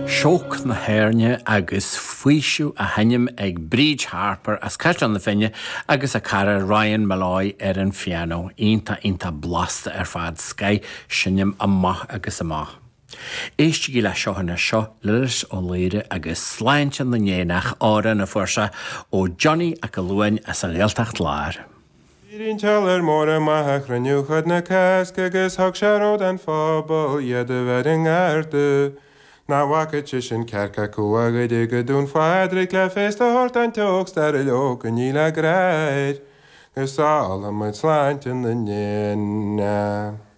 Seoc na hairne agus faoisiú a hanim ag Bríd Harper as cairt an na finne agus a cara Ryan Malloy an piano, ínta blasta fad Sky sinnim amach agus amach. Éiste gí le seohanna seo liris ó léire agus sláintin na néanach ára na fuirse ó Johnny a go luain as a léaltacht láir. Írin tealar móra maithach raniuchad na casc agus thug searód an fábal iad a bheith an gáirde. Na wacha sin cerca cuaga go dún fadric le fésta hort an teocht ar a leog a ní le gráid. Gus sála muid sláintin na néana.